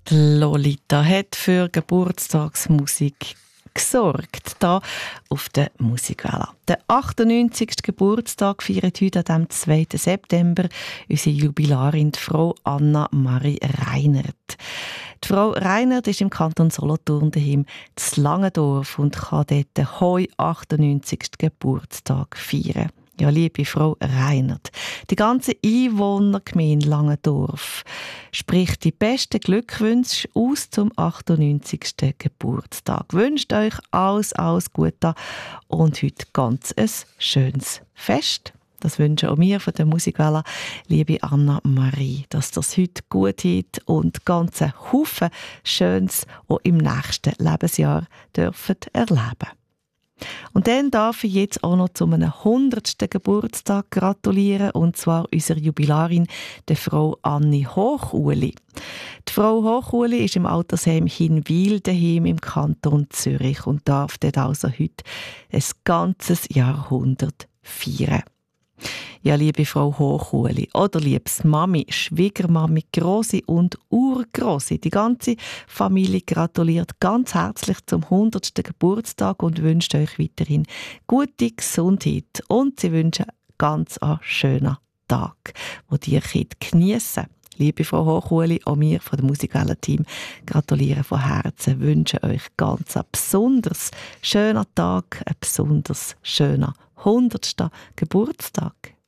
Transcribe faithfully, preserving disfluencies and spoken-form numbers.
Die Lolita hat für Geburtstagsmusik gesorgt, da auf der Musikwelle. Den achtundneunzigsten Geburtstag feiert heute am zweiten September unsere Jubilarin, die Frau Anna-Marie Reinert. Die Frau Reinert ist im Kanton Solothurn daheim zu Langendorf und kann dort heute achtundneunzigsten Geburtstag feiern. Ja, liebe Frau Reinert, die ganze Einwohnergemeinde Langendorf spricht die besten Glückwünsche aus zum achtundneunzigsten Geburtstag. Wünscht euch alles, alles Gute und heute ganz ein schönes Fest. Das wünschen auch wir von der Musikwelle, liebe Anna-Marie, dass das heute gut geht und ganz ein Haufen Schönes auch im nächsten Lebensjahr dürfen erleben. Und dann darf ich jetzt auch noch zu einem hundertsten Geburtstag gratulieren, und zwar unserer Jubilarin, der Frau Anni Hochuli. Die Frau Hochuli ist im Altersheim Hinwil daheim im Kanton Zürich und darf dort also heute ein ganzes Jahrhundert feiern. Ja, liebe Frau Hochuli oder liebes Mami, Schwiegermami, Grosse und Urgrosse, die ganze Familie gratuliert ganz herzlich zum hundertsten Geburtstag und wünscht euch weiterhin gute Gesundheit. Und sie wünschen ganz einen schönen Tag, wo ihr könnt geniessen. Liebe Frau Hochuli, auch wir von dem Musikwelle-Team gratulieren von Herzen, wünschen euch ganz einen besonders schönen Tag, einen besonders schönen hundertsten Geburtstag.